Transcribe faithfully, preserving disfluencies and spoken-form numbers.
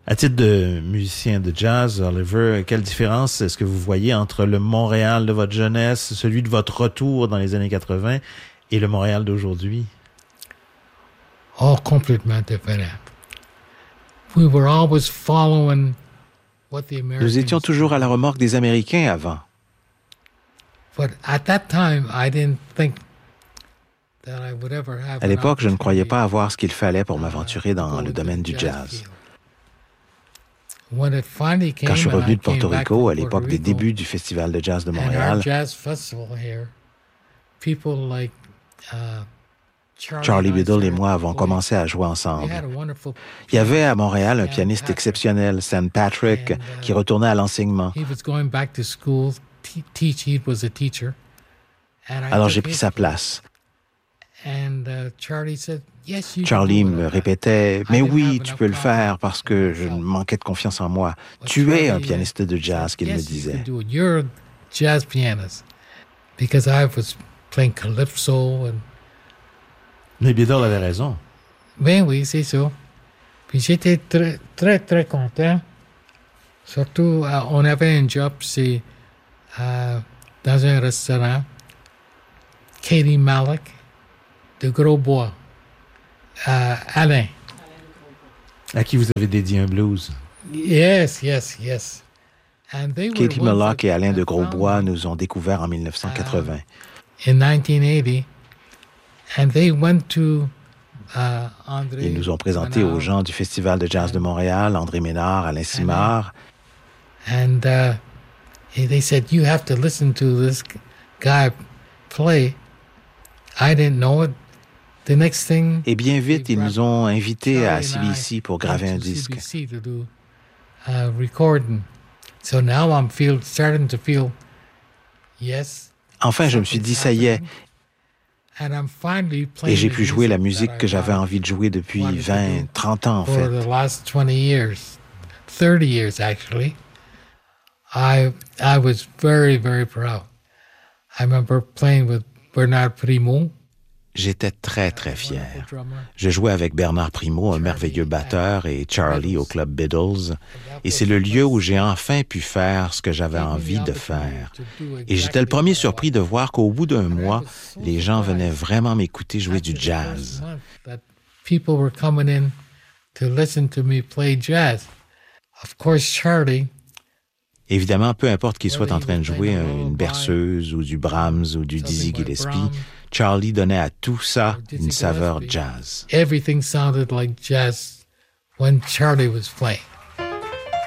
À titre de musicien de jazz, Oliver, quelle différence est-ce que vous voyez entre le Montréal de votre jeunesse, celui de votre retour dans les années quatre-vingt, et le Montréal d'aujourd'hui? Oh, complètement différent. We were always following what the Americans Nous étions toujours à la remorque des Américains avant. But at that time, I didn't think that I would ever have À l'époque, je ne croyais pas avoir ce qu'il fallait pour m'aventurer dans le domaine du jazz. Quand je suis revenu de Porto Rico, à l'époque des débuts du Festival de jazz de Montréal, Charlie Biddle et moi avons commencé à jouer ensemble. Il y avait à Montréal un pianiste exceptionnel, Stan Patrick, qui retournait à l'enseignement. Alors j'ai pris sa place. Charlie me répétait « Mais oui, tu peux le faire parce que je manquais de confiance en moi. Tu es un pianiste de jazz », qu'il me disait. Mais Biddle avait raison. Ben oui, c'est ça. Puis j'étais très, très, très content. Surtout, euh, on avait un job, c'est euh, dans un restaurant, Katie Malik, de Grosbois, euh, Alain. À qui vous avez dédié un blues? Yes, yes, yes. Katie Malik et Alain de Grosbois nous ont découverts en dix-neuf cent quatre-vingts. In nineteen eighty, and they went to uh, André. Ils nous ont présentés aux gens du Festival de jazz de Montréal, André Ménard, Alain Simard. And uh, they said, you have to listen to this guy play. I didn't know it. The next thing, Et bien vite, ils nous ont invités à C B C pour graver un disque. C B C to do, uh, recording. So now I'm feel, starting to feel, yes. Enfin, je me suis dit, ça y est. And I'm finally playing Et j'ai pu jouer la the musique que j'avais envie de jouer depuis vingt, trente ans, en fait. For the last twenty years, thirty years actually. I I was very, very proud. I remember playing with Bernard Primo. J'étais très, très fier. Je jouais avec Bernard Primo, un merveilleux batteur, et Charlie au Club Biddles. Et c'est le lieu où j'ai enfin pu faire ce que j'avais envie de faire. Et j'étais le premier surpris de voir qu'au bout d'un mois, les gens venaient vraiment m'écouter jouer du jazz. People were coming in to listen to me play jazz. Of course, Charlie. Évidemment, peu importe qu'il soit en train de jouer une berceuse ou du Brahms ou du Dizzy Gillespie, Charlie donnait à tout ça une saveur jazz. Everything sounded like jazz when Charlie was playing.